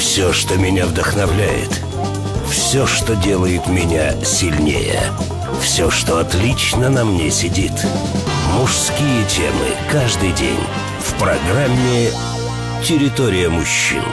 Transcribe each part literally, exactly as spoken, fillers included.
Все, что меня вдохновляет, все, что делает меня сильнее, все, что отлично на мне сидит. Мужские темы каждый день в программе «Территория мужчин».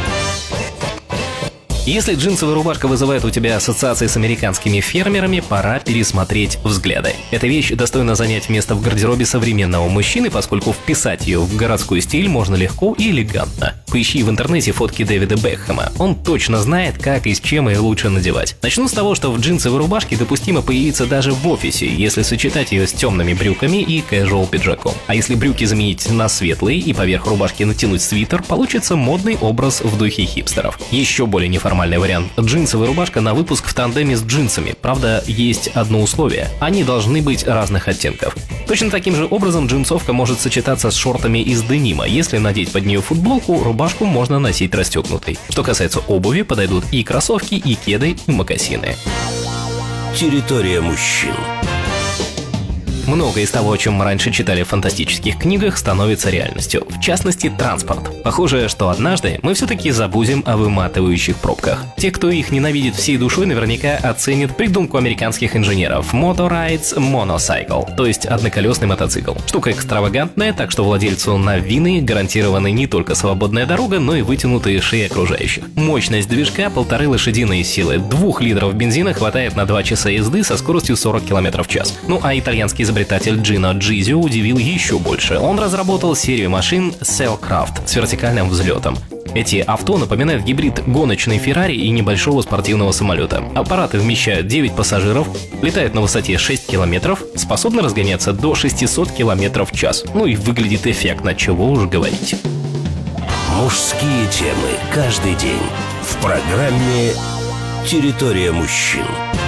Если джинсовая рубашка вызывает у тебя ассоциации с американскими фермерами, пора пересмотреть взгляды. Эта вещь достойна занять место в гардеробе современного мужчины, поскольку вписать ее в городской стиль можно легко и элегантно. Поищи в интернете фотки Дэвида Бекхэма. Он точно знает, как и с чем ее лучше надевать. Начну с того, что в джинсовой рубашке допустимо появиться даже в офисе, если сочетать ее с темными брюками и casual пиджаком. А если брюки заменить на светлые и поверх рубашки натянуть свитер, получится модный образ в духе хипстеров. Еще более неформальный Нормальный вариант. Джинсовая рубашка на выпуск в тандеме с джинсами. Правда, есть одно условие. Они должны быть разных оттенков. Точно таким же образом джинсовка может сочетаться с шортами из денима. Если надеть под нее футболку, рубашку можно носить расстегнутой. Что касается обуви, подойдут и кроссовки, и кеды, и мокасины. Территория мужчин. Многое из того, о чем мы раньше читали в фантастических книгах, становится реальностью. В частности, транспорт. Похоже, что однажды мы все-таки забудем о выматывающих пробках. Те, кто их ненавидит всей душой, наверняка оценят придумку американских инженеров Motorides Monocycle, то есть одноколесный мотоцикл. Штука экстравагантная, так что владельцу новины гарантированы не только свободная дорога, но и вытянутые шеи окружающих. Мощность движка полторы лошадиные силы. Двух литров бензина хватает на два часа езды со скоростью сорок километров в час. Ну а итальянский изобретатель Джино Джизио удивил еще больше. Он разработал серию машин Cellcraft с вертикальным взлетом. Эти авто напоминают гибрид гоночной Феррари и небольшого спортивного самолета. Аппараты вмещают девять пассажиров, летают на высоте шесть километров, способны разгоняться до шестьсот километров в час. Ну и выглядит эффектно, чего уж говорить. Мужские темы каждый день в программе «Территория мужчин».